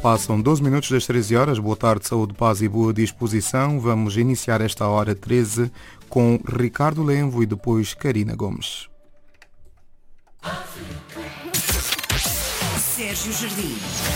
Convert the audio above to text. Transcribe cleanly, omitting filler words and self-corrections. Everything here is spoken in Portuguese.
Passam 12 minutos das 13 horas. Boa tarde, saúde, paz e boa disposição. Vamos iniciar esta hora 13 com Ricardo Lenvo e depois Karina Gomes. Sérgio Jardim.